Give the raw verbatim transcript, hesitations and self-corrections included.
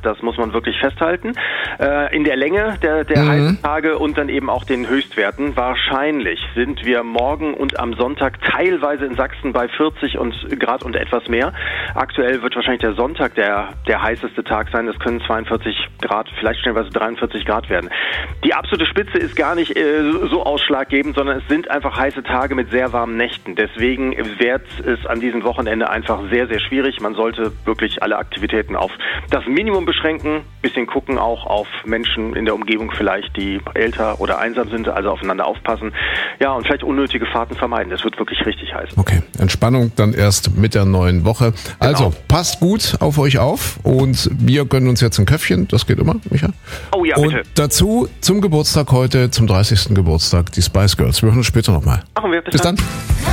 das muss man wirklich festhalten. Äh, in der Länge der, der mhm. heißen Tage und dann eben auch den Höchstwerten. Wahrscheinlich sind wir morgen und am Sonntag teilweise in Sachsen bei vierzig und Grad und etwas mehr. Aktuell wird wahrscheinlich der Sonntag der, der heißeste Tag sein. Das können zweiundvierzig Grad, vielleicht stellenweise dreiundvierzig Grad werden. Die absolute Spitze ist gar nicht äh, so ausschlaggebend, sondern es sind einfach heiße Tage mit sehr warmen Nächten. Deswegen wird es an diesem Wochenende einfach sehr, sehr schwierig. Man sollte wirklich alle Aktivitäten auf das Minimum beschränken. Bisschen gucken auch auf Menschen in der Umgebung vielleicht, die älter oder einsam sind, also aufeinander aufpassen. Ja, und vielleicht unnötige Fahrten vermeiden. Es wird wirklich richtig heiß. Okay, Entspannung dann erst mit der neuen Woche. Also, Genau. passt gut auf euch auf und wir gönnen uns jetzt ein Köpfchen. Das geht immer, Micha. Oh ja, und bitte. dazu zum Geburtstag heute, zum dreißigsten Geburtstag, die Spice Girls. Wir hören uns später nochmal. Machen wir. Bis dann. Radio